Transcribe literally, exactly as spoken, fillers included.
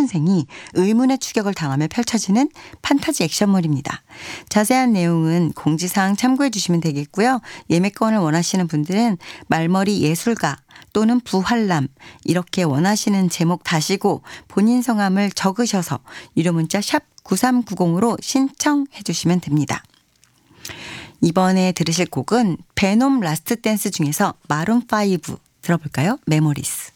취준생이 의문의 추격을 당하며 펼쳐지는 판타지 액션물입니다. 자세한 내용은 공지사항 참고해 주시면 되겠고요. 예매권을 원하시는 분들은 말머리 예술가 또는 부활남 이렇게 원하시는 제목 다시고 본인 성함을 적으셔서 유료 문자 샵 구삼구공으로 신청해 주시면 됩니다. 이번에 들으실 곡은 베놈 라스트 댄스 중에서 마룬 파이브 들어볼까요? 메모리스.